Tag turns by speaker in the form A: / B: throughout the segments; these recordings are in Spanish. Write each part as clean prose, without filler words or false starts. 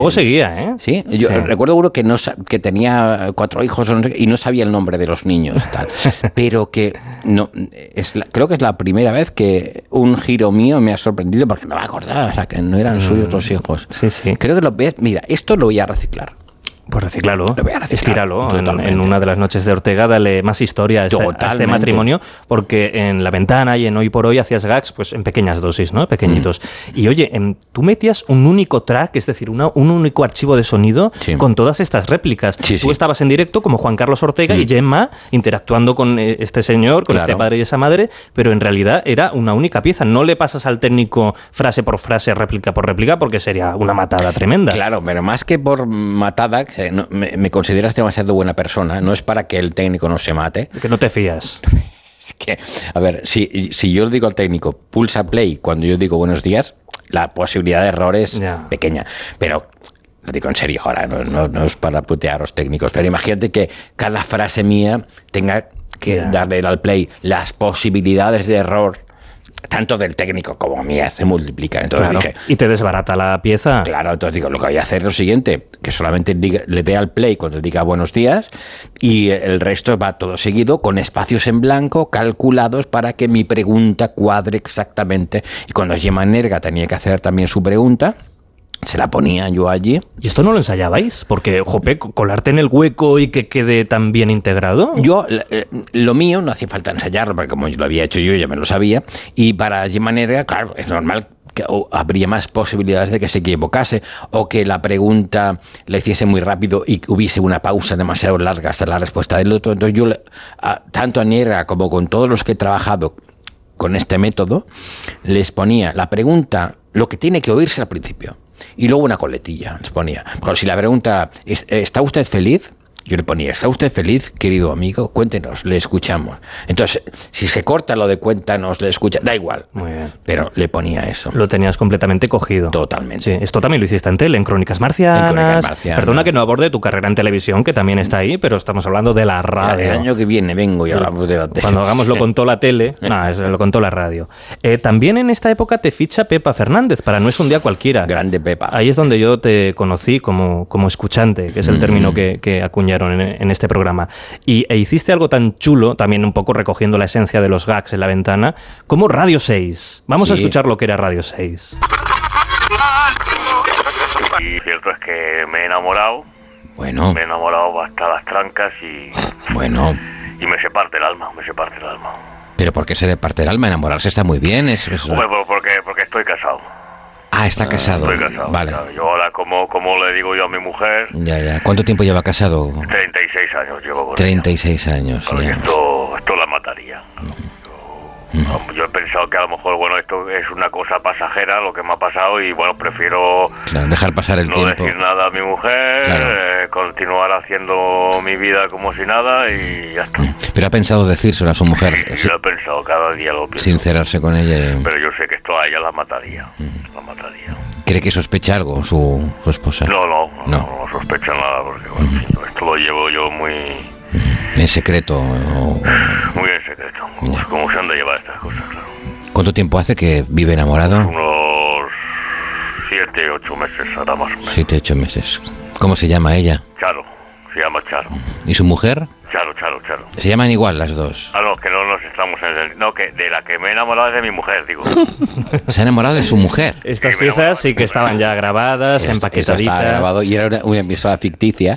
A: Luego seguía, ¿eh?
B: Sí, yo recuerdo uno que tenía 4 hijos y no sabía el nombre de los niños, tal. Pero que creo que es la primera vez que un giro mío me ha sorprendido porque no me acordaba, o sea, que no eran suyos los hijos.
A: Sí, sí.
B: Creo que mira, esto lo voy a reciclar.
A: Pues reciclalo, estíralo.
B: En
A: una de las noches de Ortega, dale más historia a este matrimonio, porque en La Ventana y en Hoy por Hoy hacías gags pues en pequeñas dosis, ¿no? Pequeñitos. Y oye, tú metías un único track, es decir, un único archivo de sonido con todas estas réplicas. Tú estabas en directo como Juan Carlos Ortega y Gemma interactuando con este señor, con este padre y esa madre, pero en realidad era una única pieza. No le pasas al técnico frase por frase, réplica por réplica, porque sería una matada tremenda.
B: Claro, pero más que por matada, me consideras demasiado buena persona. No es para que el técnico no se mate.
A: Que no te fías.
B: Es que, a ver, si yo le digo al técnico, pulsa play, cuando yo digo buenos días, la posibilidad de error es pequeña. Pero lo digo en serio ahora, no es para putear a los técnicos. Pero imagínate que cada frase mía tenga que darle al play. Las posibilidades de error, tanto del técnico como mía, se multiplican. Entonces dije,
A: y te desbarata la pieza.
B: Claro, entonces digo, lo que voy a hacer es lo siguiente, que solamente le dé al play cuando diga buenos días y el resto va todo seguido con espacios en blanco calculados para que mi pregunta cuadre exactamente. Y cuando Gemma Nerga tenía que hacer también su pregunta, se la ponía yo allí.
A: ¿Y esto no lo ensayabais? Porque, jope, colarte en el hueco y que quede tan bien integrado.
B: Yo, lo mío, no hacía falta ensayarlo, porque como yo lo había hecho yo, ya me lo sabía. Y para Gemma Nerga, claro, es normal que habría más posibilidades de que se equivocase o que la pregunta la hiciese muy rápido y hubiese una pausa demasiado larga hasta la respuesta del otro. Entonces yo, tanto a Nerga como con todos los que he trabajado con este método, les ponía la pregunta, lo que tiene que oírse al principio. Y luego una coletilla les ponía. Pero si la pregunta, ¿está usted feliz? Yo le ponía, ¿está usted feliz, querido amigo? Cuéntenos, le escuchamos. Entonces, si se corta lo de cuéntanos, le escucha, da igual.
A: Muy bien.
B: Pero le ponía eso.
A: Lo tenías completamente cogido.
B: Totalmente.
A: Sí, esto también lo hiciste en tele, en Crónicas Marcianas. Perdona que no aborde tu carrera en televisión, que también está ahí, pero estamos hablando de la radio.
B: El año que viene vengo y hablamos de la tele.
A: Cuando hagamos Lo contó la tele, lo contó la radio. También en esta época te ficha Pepa Fernández, para No es un día cualquiera.
B: Grande Pepa.
A: Ahí es donde yo te conocí como escuchante, que es el término que acuñaron en este programa. E hiciste algo tan chulo, también un poco recogiendo la esencia de los gags en La Ventana, como Radio 6. Vamos a escuchar lo que era Radio 6.
C: Y cierto es que me he enamorado.
B: Bueno.
C: Me he enamorado hasta las trancas y...
B: Bueno.
C: Y me se parte el alma,
B: ¿Pero por qué se le parte el alma? Enamorarse está muy bien.
C: Hombre, porque estoy casado.
B: Ah, está casado.
C: Estoy casado.
B: Vale.
C: Claro, yo ahora, como le digo yo a mi mujer...
B: Ya. ¿Cuánto tiempo lleva casado?
C: 36 años llevo con
B: 36 ella. Años,
C: claro,
B: ya.
C: Esto la mataría. Yo he pensado que a lo mejor, esto es una cosa pasajera, lo que me ha pasado, y prefiero
B: dejar pasar el tiempo.
C: No decir nada a mi mujer, continuar haciendo mi vida como si nada y ya está.
B: Pero ha pensado decírselo a su mujer.
C: Sí, lo he pensado, cada día lo pienso.
B: Sincerarse con ella.
C: Pero yo sé que esto a ella la mataría.
B: ¿Cree que sospecha algo su esposa?
C: No sospecha nada, porque esto lo llevo yo muy...
B: ¿En secreto?
C: Muy en secreto, como se han de llevar estas cosas, claro.
B: ¿Cuánto tiempo hace que vive enamorado?
C: Unos 7, 8 meses, ahora más o menos.
B: 7, 8 meses. ¿Cómo se llama ella?
C: Charo, se llama Charo.
B: ¿Y su mujer?
C: Charo.
B: ¿Se llaman igual las dos?
C: No, que no nos estamos entendiendo. No, que de la que me he enamorado es de mi mujer, digo.
B: Se ha enamorado de su mujer.
A: Estas piezas sí que estaban ya grabadas, empaquetaditas.
B: Estaba grabado y era una emisora ficticia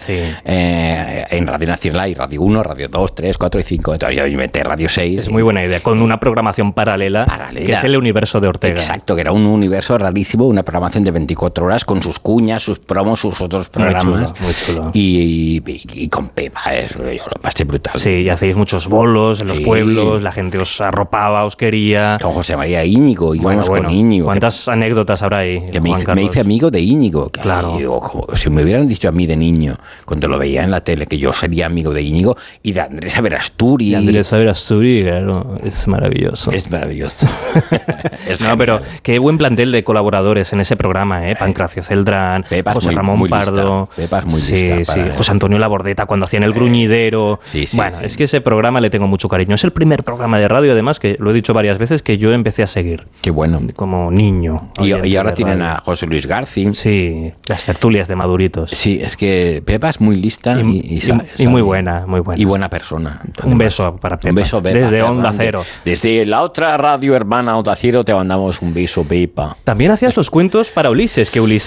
B: en Radio Nacional, y Radio 1, Radio 2, 3, 4 y 5. Entonces yo inventé Radio 6.
A: Es muy buena idea, con una programación paralela, que es el universo de Ortega.
B: Exacto, que era un universo rarísimo, una programación de 24 horas con sus cuñas, sus promos, sus otros programas.
A: Muy chulo.
B: Y con Pepa, yo lo pasé brutal.
A: Sí, y hacéis muchos bolos en los pueblos, la gente os arropaba, os quería.
B: Con José María Íñigo, íbamos con Íñigo.
A: ¿Cuántas anécdotas habrá ahí?
B: Que me hice amigo de Íñigo.
A: Claro.
B: Si me hubieran dicho a mí de niño, cuando lo veía en la tele, que yo sería amigo de Íñigo y de Andrés Averasturi.
A: Claro, es maravilloso.
B: Es maravilloso.
A: Pero qué buen plantel de colaboradores en ese programa, Pancracio Celdrán, José Ramón Pardo.
B: Pepa es muy lista.
A: Sí. José Antonio Labordeta cuando hacían El Gruñidero.
B: Sí.
A: Es que ese programa le tengo mucho cariño. Es el primer programa de radio además, que lo he dicho varias veces, que yo empecé a seguir.
B: Qué bueno.
A: Como niño.
B: Y ahora tienen a José Luis García.
A: Sí, las tertulias de Maduritos.
B: Sí, es que Pepa es muy lista
A: y muy buena, muy buena.
B: Y buena persona.
A: Un beso para Pepa.
B: Un beso, Pepa.
A: Desde Onda Cero.
B: Desde la otra radio hermana Onda Cero te mandamos un beso, Pepa.
A: También hacías los cuentos para Ulises, que Ulises